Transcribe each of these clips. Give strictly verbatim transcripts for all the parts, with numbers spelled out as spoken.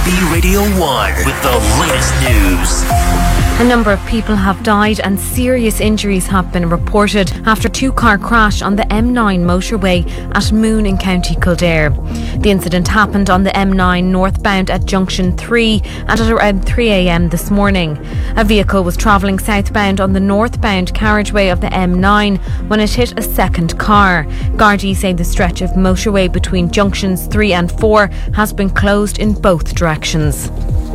B Radio one with the latest news. A number of people have died and serious injuries have been reported after a two-car crash on the M nine motorway at Moon in County Kildare. The incident happened on the M nine northbound at Junction three and at around three a m this morning. A vehicle was travelling southbound on the northbound carriageway of the M nine when it hit a second car. Gardaí say the stretch of motorway between junctions three and four has been closed in both directions.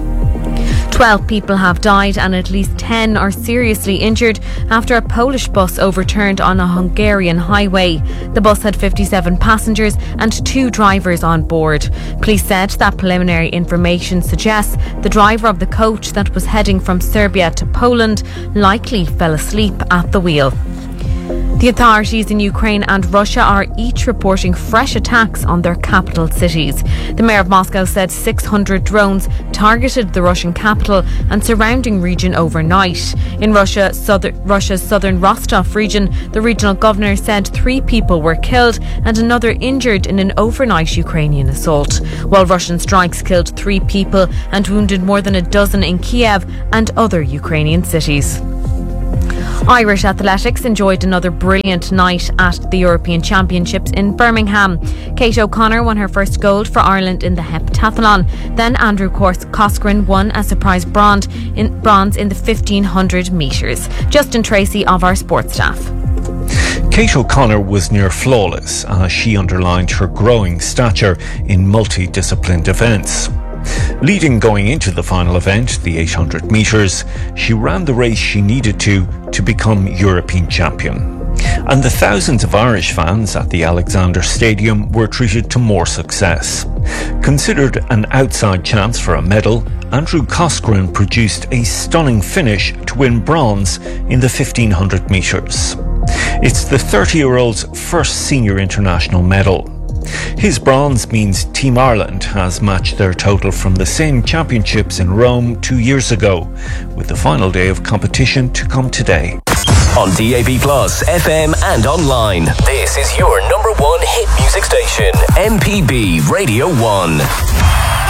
Twelve people have died and at least ten are seriously injured after a Polish bus overturned on a Hungarian highway. The bus had fifty-seven passengers and two drivers on board. Police said that preliminary information suggests the driver of the coach that was heading from Serbia to Poland likely fell asleep at the wheel. The authorities in Ukraine and Russia are each reporting fresh attacks on their capital cities. The mayor of Moscow said six hundred drones targeted the Russian capital and surrounding region overnight. In Russia, southern, Russia's southern Rostov region, the regional governor said three people were killed and another injured in an overnight Ukrainian assault, while Russian strikes killed three people and wounded more than a dozen in Kiev and other Ukrainian cities. Irish athletics enjoyed another brilliant night at the European Championships in Birmingham. Kate O'Connor won her first gold for Ireland in the heptathlon. Then Andrew Coscoran won a surprise bronze in, bronze in the fifteen hundred metres. Justin Tracy of our sports staff. Kate O'Connor was near flawless as she underlined her growing stature in multidisciplined events. Leading going into the final event, the eight hundred metres, she ran the race she needed to to become European champion. And the thousands of Irish fans at the Alexander Stadium were treated to more success. Considered an outside chance for a medal, Andrew Coscoran produced a stunning finish to win bronze in the fifteen hundred metres. It's the thirty-year-old's first senior international medal. His bronze means Team Ireland has matched their total from the same championships in Rome two years ago, with the final day of competition to come today. On D A B Plus, F M and online, this is your number one hit music station, M P B Radio one.